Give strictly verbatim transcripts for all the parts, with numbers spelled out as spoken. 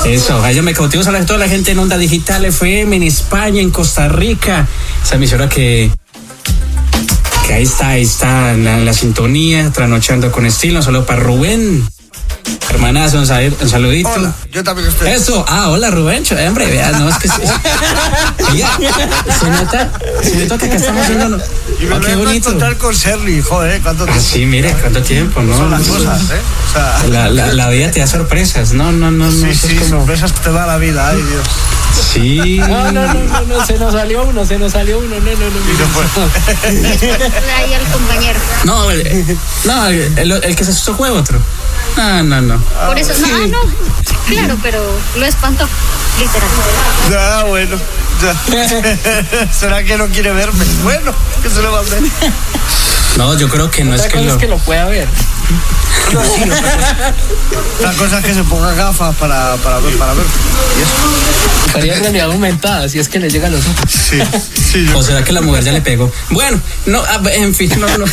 Eso, a ella me cautivó, saludos a toda la gente en Onda Digital F M, en España, en Costa Rica. Esa emisora que, que ahí está, ahí está en la, en la sintonía, trasnochando con estilo. Un saludo para Rubén. Hermanazo, un, sal, un saludito. Hola, yo también estoy. Eso, ah, hola Rubén, hombre, vea, no, es que se, oiga, se nota, se nota que acá estamos haciendo, no, y me oh, qué voy a bonito. encontrar con Shirley, joder, cuánto tiempo. Ah, sí, mire, cuánto tiempo, ¿no? Son las cosas, ¿eh? O sea, la, la, la vida te da sorpresas, no, no, no, sí, no. Sí, sí, como... sorpresas te da la vida, ay Dios. Sí. No, no, no, no, no, se nos salió uno, se nos salió uno, no, no, no. Y no fue. Ahí al compañero. No, el, no, el, el que se asustó fue otro. No, no, no. Por eso, no, ah, no, claro, pero lo espantó, literal. Ah, bueno, ya. ¿Será que no quiere verme? Bueno, ¿qué se le va a hacer? No, yo creo que no Otra es que cosa lo... es que lo pueda ver. No, sí, otra cosa. Otra cosa es que se ponga gafas para, para ver, para ver. ¿Y eso? Estaría en realidad aumentada, si es que le llegan los ojos. Sí, sí. Yo... ¿O será que la mujer ya le pegó? Bueno, no, en fin, no, no.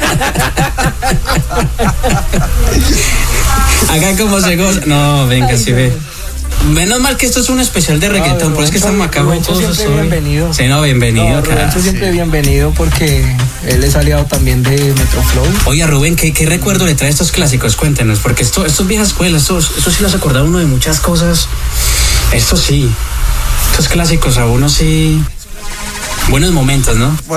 Hagan como se goza. No, venga, si ve. Menos mal que esto es un especial de reggaetón, no, por eso es que estamos acá todos. Siempre hoy. Bienvenido. Sí, no, bienvenido. No, Rubencho siempre sí. bienvenido porque él es aliado también de Metroflow. Oye, Rubén, ¿qué, qué recuerdo le trae estos clásicos? Cuéntenos, porque esto, estos viejas escuelas, estos, estos sí los acordaba uno de muchas cosas. Esto sí, estos clásicos a uno sí. Buenos momentos, ¿no? Bueno,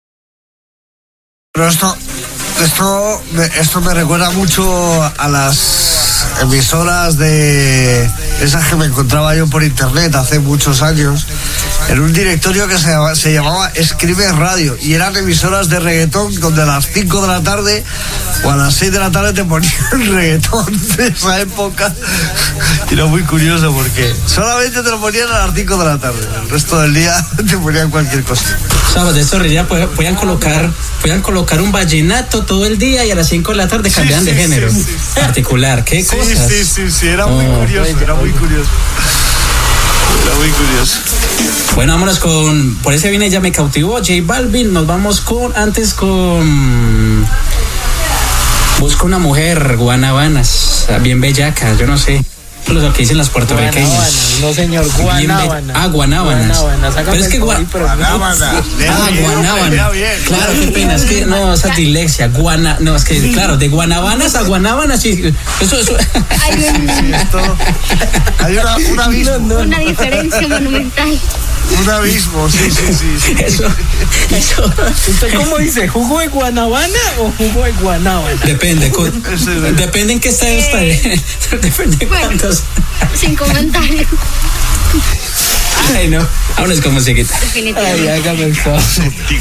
pero esto, esto, esto me recuerda mucho a las emisoras de esas que me encontraba yo por internet hace muchos años en un directorio que se llamaba, se llamaba Escribe Radio y eran emisoras de reggaetón donde a las cinco de la tarde o a las seis de la tarde te ponían reggaetón de esa época y era muy curioso porque solamente te lo ponían a las cinco de la tarde, el resto del día te ponían cualquier cosa. Sabes, de esto ya podían colocar, podían colocar un vallenato todo el día y a las cinco de la tarde cambiaban sí, sí, de género sí, sí, sí. particular. ¿Qué sí, cosas? Sí, sí, sí, era oh, muy curioso, era muy curioso. Era muy curioso. Bueno, vámonos con, por ese viene Ya Me Cautivó, J Balvin. Nos vamos con, antes con Busco una mujer, Guanabanas, bien bellaca, yo no sé. Lo que dicen las puertorriqueñas. Guanábanas, no señor, Guanábanas. Ah, Guanábanas. Guanábanas. Pero es que gua... Guanábanas. Ah, Guanábanas. Claro, qué pena, es que no, esa dislexia. Guana, no, es que claro, de Guanabanas a Guanábanas, sí. Eso, eso. Hay, un... sí, es todo. Hay una, un abismo. No, no. Una diferencia monumental. Un abismo, sí, sí, sí. sí. Eso, eso. ¿Usted cómo dice? ¿Jugo de Guanabana o jugo de Guanábana? Depende, con, depende en qué estadio eh, está. Depende bueno, cuántos. Sin comentarios. Ay, no. Aún es como se quita. Definitivamente. Ay, hágame el favor.